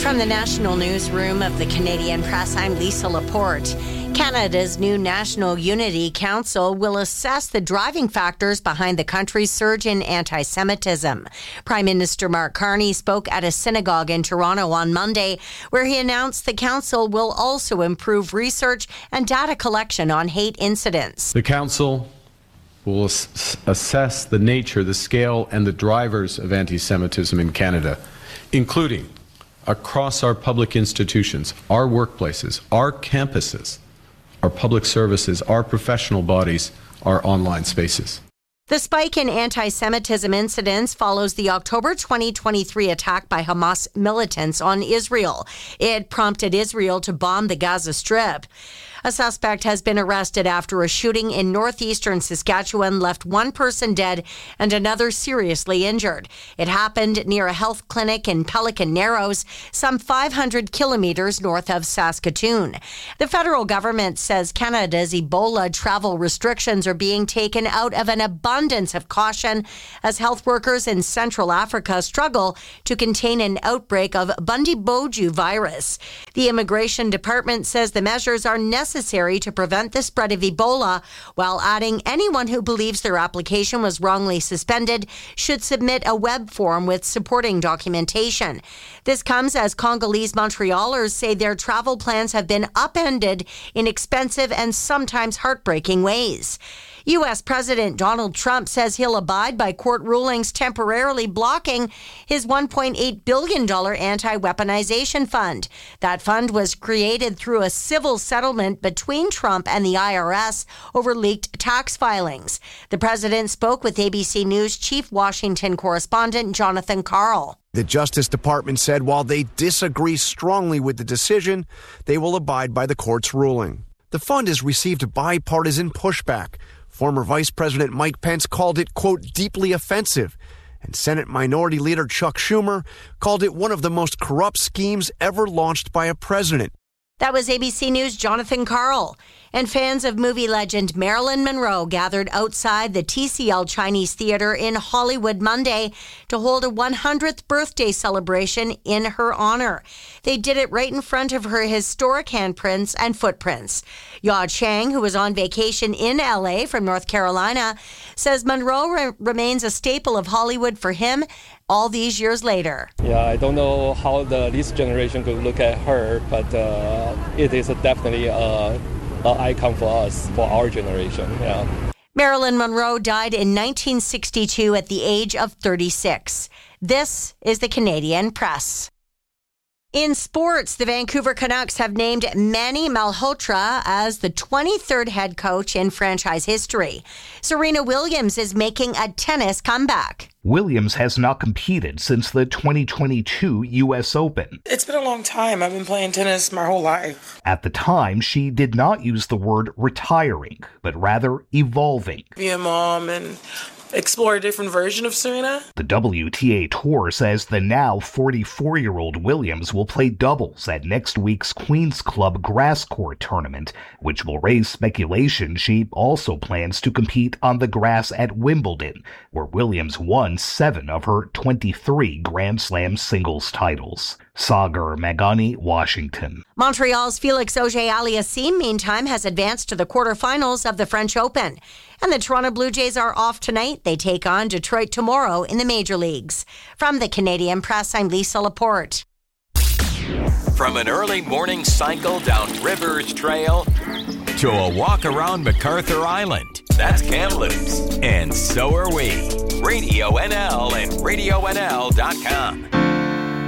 From the National Newsroom of the Canadian Press, I'm Lisa Laporte. Canada's new National Unity Council will assess the driving factors behind the country's surge in anti-Semitism. Prime Minister Mark Carney spoke at a synagogue in Toronto on Monday, where he announced the council will also improve research and data collection on hate incidents. The council will assess the nature, the scale, and the drivers of anti-Semitism in Canada, including across our public institutions, our workplaces, our campuses, our public services, our professional bodies, our online spaces. The spike in anti-Semitism incidents follows the October 2023 attack by Hamas militants on Israel. It prompted Israel to bomb the Gaza Strip. A suspect has been arrested after a shooting in northeastern Saskatchewan left one person dead and another seriously injured. It happened near a health clinic in Pelican Narrows, some 500 kilometers north of Saskatoon. The federal government says Canada's Ebola travel restrictions are being taken out of an abundance of caution as health workers in Central Africa struggle to contain an outbreak of Bundibugyo virus. The Immigration Department says the measures are necessary to prevent the spread of Ebola, while adding anyone who believes their application was wrongly suspended should submit a web form with supporting documentation. This comes as Congolese Montrealers say their travel plans have been upended in expensive and sometimes heartbreaking ways. U.S. President Donald Trump says he'll abide by court rulings temporarily blocking his $1.8 billion anti-weaponization fund. That fund was created through a civil settlement between Trump and the IRS over leaked tax filings. The president spoke with ABC News chief Washington correspondent Jonathan Karl. The Justice Department said while they disagree strongly with the decision, they will abide by the court's ruling. The fund has received bipartisan pushback. Former Vice President Mike Pence called it, quote, deeply offensive. And Senate Minority Leader Chuck Schumer called it one of the most corrupt schemes ever launched by a president. That was ABC News' Jonathan Karl. And fans of movie legend Marilyn Monroe gathered outside the TCL Chinese Theater in Hollywood Monday to hold a 100th birthday celebration in her honor. They did it right in front of her historic handprints and footprints. Ya Chang, who was on vacation in LA from North Carolina, says Monroe remains a staple of Hollywood for him all these years later. Yeah, I don't know how this generation could look at her, but it is definitely an icon for us, for our generation. Yeah. Marilyn Monroe died in 1962 at the age of 36. This is the Canadian Press. In sports, the Vancouver Canucks have named Manny Malhotra as the 23rd head coach in franchise history. Serena Williams is making a tennis comeback. Williams has not competed since the 2022 U.S. Open. It's been a long time. I've been playing tennis my whole life. At the time, she did not use the word retiring, but rather evolving. Be a mom and explore a different version of Serena. The WTA Tour says the now 44-year-old Williams will play doubles at next week's Queen's Club Grass Court tournament, which will raise speculation she also plans to compete on the grass at Wimbledon, where Williams won 7 of her 23 Grand Slam singles titles. Sagar Magani, Washington. Montreal's Felix Auger-Aliassime, meantime, has advanced to the quarterfinals of the French Open. And the Toronto Blue Jays are off tonight. They take on Detroit tomorrow in the major leagues. From the Canadian Press, I'm Lisa Laporte. From an early morning cycle down Rivers Trail to a walk around MacArthur Island. That's Kamloops. And so are we. Radio NL and RadioNL.com.